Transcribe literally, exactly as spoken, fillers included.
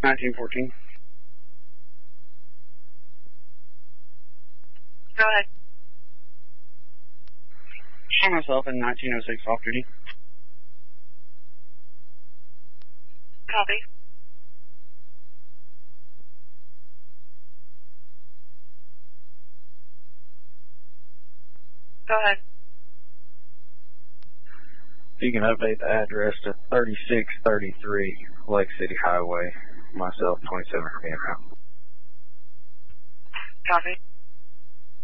nineteen fourteen. Go ahead. Show myself in nineteen oh six off duty. Copy. Go ahead. You can update the address to thirty-six thirty-three Lake City Highway. Myself, twenty-seven for me now. Copy.